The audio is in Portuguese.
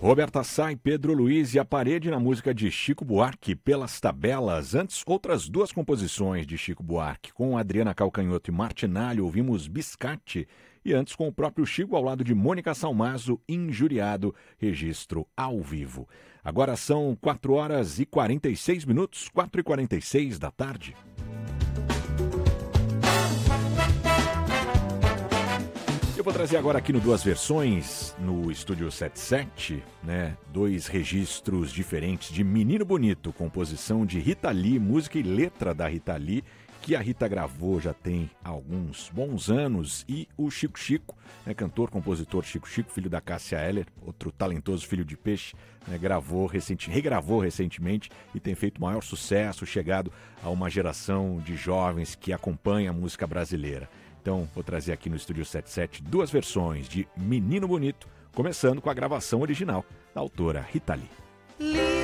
Roberta Sá e Pedro Luiz e a Parede na música de Chico Buarque, Pelas Tabelas. Antes, outras duas composições de Chico Buarque. Com Adriana Calcanhoto e Martinalho, ouvimos Biscate. E antes, com o próprio Chico, ao lado de Mônica Salmazo, Injuriado, registro ao vivo. Agora são 4h46, 4h46 da tarde. Eu vou trazer agora aqui no Duas Versões, no Estúdio 77, dois registros diferentes de Menino Bonito, composição de Rita Lee, música e letra da Rita Lee, que a Rita gravou já tem alguns bons anos, e o Chico Chico, cantor, compositor Chico Chico, filho da Cássia Eller, outro talentoso filho de peixe, regravou recentemente e tem feito maior sucesso, chegado a uma geração de jovens que acompanha a música brasileira. Então, vou trazer aqui no Estúdio 77 duas versões de Menino Bonito, começando com a gravação original da autora Rita Lee.